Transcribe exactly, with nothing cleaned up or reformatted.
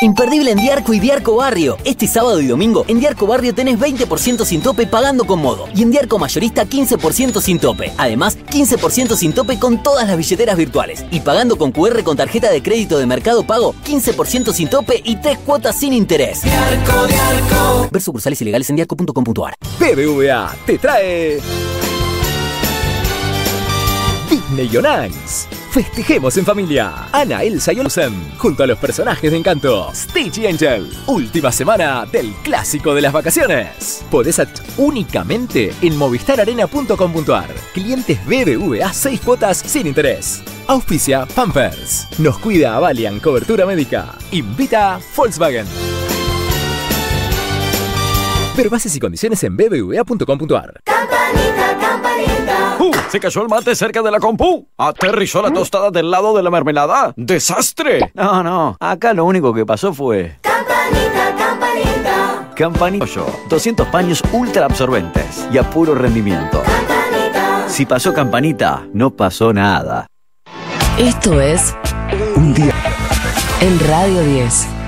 Imperdible en Diarco y Diarco Barrio. Este sábado y domingo en Diarco Barrio tenés veinte por ciento sin tope pagando con Modo. Y en Diarco Mayorista quince por ciento sin tope. Además, quince por ciento sin tope con todas las billeteras virtuales. Y pagando con cu erre con tarjeta de crédito de Mercado Pago, quince por ciento sin tope y tres cuotas sin interés. Diarco, Diarco. Ver sucursales ilegales en diarco punto com punto ar. B B V A te trae Disney on Ice. Festejemos en familia. Ana, Elsa y Olsen, junto a los personajes de Encanto. Stitch y Angel. Última semana del clásico de las vacaciones. Podés at únicamente en movistar arena punto com punto ar. Clientes B B V A seis cuotas sin interés. Auspicia Pampers. Nos cuida Avalian Cobertura Médica. Invita Volkswagen. Ver bases y condiciones en b b v a punto com punto ar. Campanita, campanita. ¡Uh! Se cayó el mate cerca de la compu. Aterrizó la tostada del lado de la mermelada. ¡Desastre! No, no. Acá lo único que pasó fue... Campanita, campanita. Campanita Yo. doscientos paños ultra absorbentes y a puro rendimiento. Campanita. Si pasó Campanita, no pasó nada. Esto es Un día en Radio diez.